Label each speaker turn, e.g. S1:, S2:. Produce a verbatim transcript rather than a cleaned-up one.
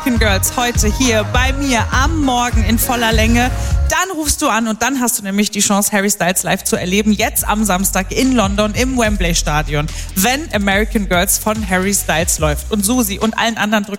S1: American Girls heute hier bei mir am Morgen in voller Länge. Dann rufst du an und dann hast du nämlich die Chance, Harry Styles live zu erleben. Jetzt am Samstag in London im Wembley Stadion, wenn American Girls von Harry Styles läuft. Und Susi und allen anderen drücken